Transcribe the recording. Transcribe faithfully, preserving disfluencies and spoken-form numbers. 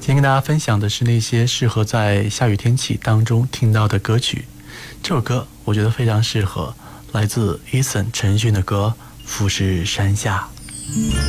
今天跟大家分享的是那些适合在下雨天气当中听到的歌曲。这首歌我觉得非常适合，来自 Eason 陈奕迅的歌《富士山下》。